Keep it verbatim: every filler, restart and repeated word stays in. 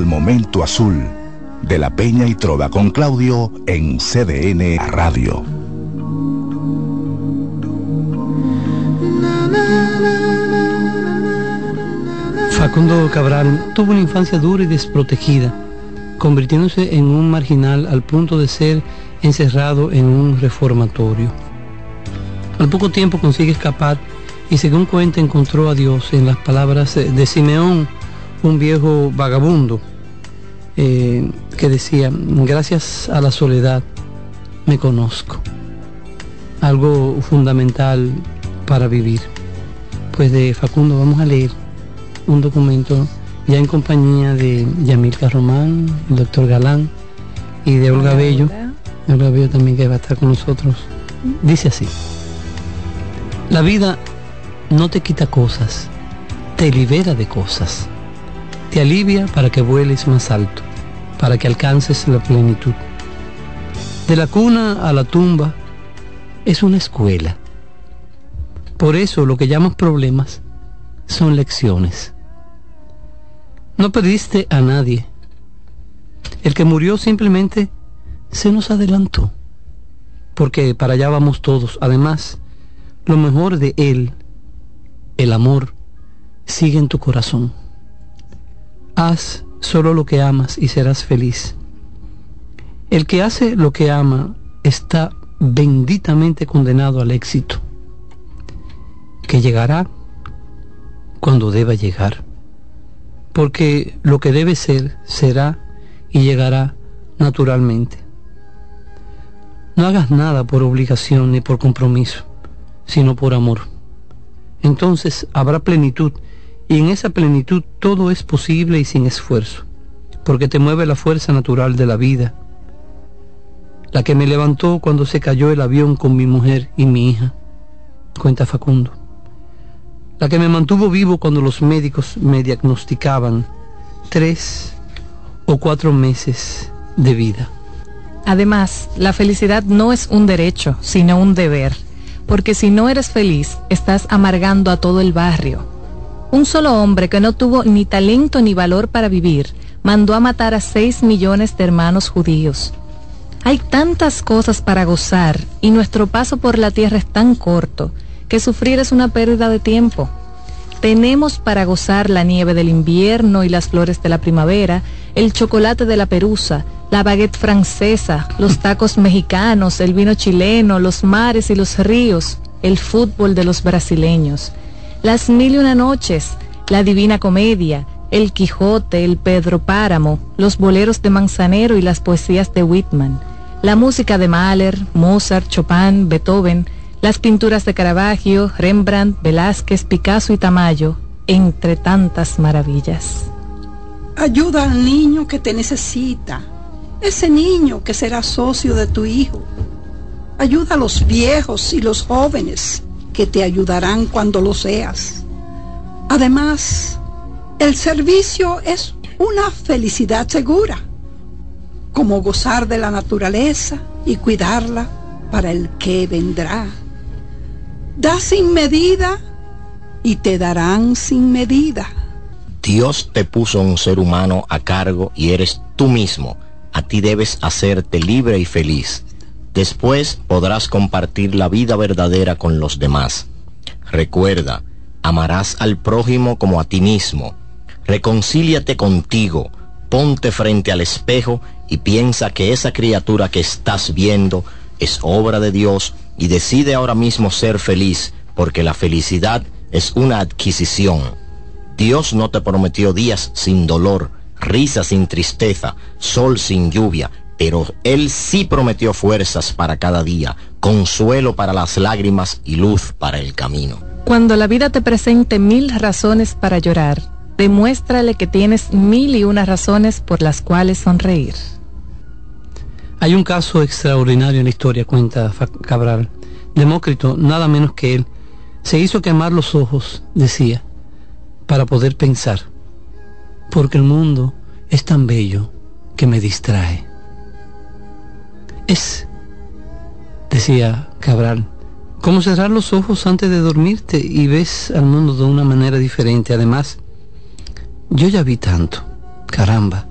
al momento azul de la Peña y Trova con Claudio en C D N Radio. Facundo Cabral tuvo una infancia dura y desprotegida, convirtiéndose en un marginal al punto de ser encerrado en un reformatorio. Al poco tiempo consigue escapar y, según cuenta, encontró a Dios en las palabras de Simeón, un viejo vagabundo, eh, que decía: gracias a la soledad me conozco. Algo fundamental para vivir. Pues de Facundo vamos a leer un documento ya en compañía de Yamilka Román, el doctor Galán y de Olga Bello. Olga Bello también, que va a estar con nosotros. Dice así: la vida no te quita cosas, te libera de cosas. Te alivia para que vueles más alto, para que alcances la plenitud. De la cuna a la tumba es una escuela. Por eso lo que llamas problemas son lecciones. No perdiste a nadie. El que murió simplemente se nos adelantó, porque para allá vamos todos. Además, lo mejor de él, el amor, sigue en tu corazón. Haz solo lo que amas y serás feliz. El que hace lo que ama está benditamente condenado al éxito, que llegará cuando deba llegar, porque lo que debe ser, será y llegará naturalmente. No hagas nada por obligación ni por compromiso, sino por amor. Entonces habrá plenitud, y en esa plenitud todo es posible y sin esfuerzo, porque te mueve la fuerza natural de la vida, la que me levantó cuando se cayó el avión con mi mujer y mi hija, cuenta Facundo. La que me mantuvo vivo cuando los médicos me diagnosticaban tres o cuatro meses de vida. Además, la felicidad no es un derecho, sino un deber, porque si no eres feliz, estás amargando a todo el barrio. Un solo hombre que no tuvo ni talento ni valor para vivir, mandó a matar a seis millones de hermanos judíos. Hay tantas cosas para gozar, y nuestro paso por la tierra es tan corto, que sufrir es una pérdida de tiempo. Tenemos para gozar la nieve del invierno y las flores de la primavera, el chocolate de la Perusa, la baguette francesa, los tacos mexicanos, el vino chileno, los mares y los ríos, el fútbol de los brasileños, las mil y una noches, la Divina Comedia, el Quijote, el Pedro Páramo, los boleros de Manzanero y las poesías de Whitman, la música de Mahler, Mozart, Chopin, Beethoven, las pinturas de Caravaggio, Rembrandt, Velázquez, Picasso y Tamayo, entre tantas maravillas. Ayuda al niño que te necesita, ese niño que será socio de tu hijo. Ayuda a los viejos y los jóvenes que te ayudarán cuando lo seas. Además, el servicio es una felicidad segura, como gozar de la naturaleza y cuidarla para el que vendrá. Da sin medida y te darán sin medida. Dios te puso un ser humano a cargo y eres tú mismo. A ti debes hacerte libre y feliz. Después podrás compartir la vida verdadera con los demás. Recuerda, amarás al prójimo como a ti mismo. Reconcíliate contigo, ponte frente al espejo y piensa que esa criatura que estás viendo es obra de Dios y decide ahora mismo ser feliz, porque la felicidad es una adquisición. Dios no te prometió días sin dolor, risa sin tristeza, sol sin lluvia, pero Él sí prometió fuerzas para cada día, consuelo para las lágrimas y luz para el camino. Cuando la vida te presente mil razones para llorar, demuéstrale que tienes mil y una razones por las cuales sonreír. Hay un caso extraordinario en la historia, cuenta Cabral. Demócrito, nada menos que él, se hizo quemar los ojos, decía, para poder pensar, porque el mundo es tan bello que me distrae. Es, decía Cabral, como cerrar los ojos antes de dormirte y ves al mundo de una manera diferente. Además, yo ya vi tanto, caramba,